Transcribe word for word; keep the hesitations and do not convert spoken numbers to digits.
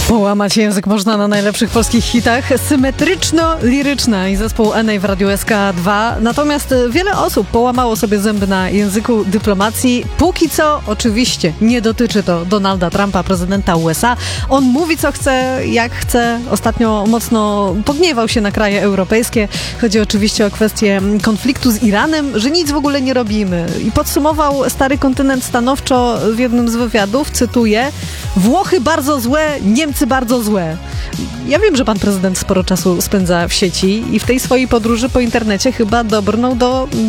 Połamać język można na najlepszych polskich hitach. Symetryczno-liryczna i zespół N A w Radiu S K dwa. Natomiast wiele osób połamało sobie zęby na języku dyplomacji. Póki co oczywiście nie dotyczy to Donalda Trumpa, prezydenta U S A. On mówi co chce, jak chce. Ostatnio mocno pogniewał się na kraje europejskie. Chodzi oczywiście o kwestię konfliktu z Iranem, że nic w ogóle nie robimy. I podsumował stary kontynent stanowczo w jednym z wywiadów, cytuję: Włochy bardzo złe, Niemcy bardzo złe. Ja wiem, że pan prezydent sporo czasu spędza w sieci i w tej swojej podróży po internecie chyba dobrnął do